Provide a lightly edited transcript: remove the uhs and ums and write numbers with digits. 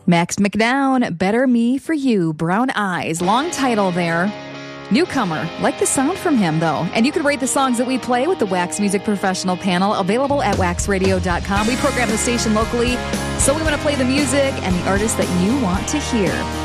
Max McDown, Better Me for You, Brown Eyes. Long title there. Newcomer. Like the sound from him, though. And you can rate the songs that we play with the Wax Music Professional panel, available at waxradio.com. We program the station locally, so we want to play the music and the artists that you want to hear.